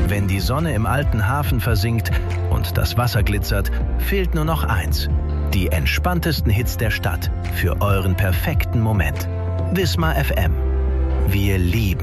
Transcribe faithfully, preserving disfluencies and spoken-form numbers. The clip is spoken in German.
Wenn die Sonne im alten Hafen versinkt und das Wasser glitzert, fehlt nur noch eins. Die entspanntesten Hits der Stadt für euren perfekten Moment. Wismar F M. Wir lieben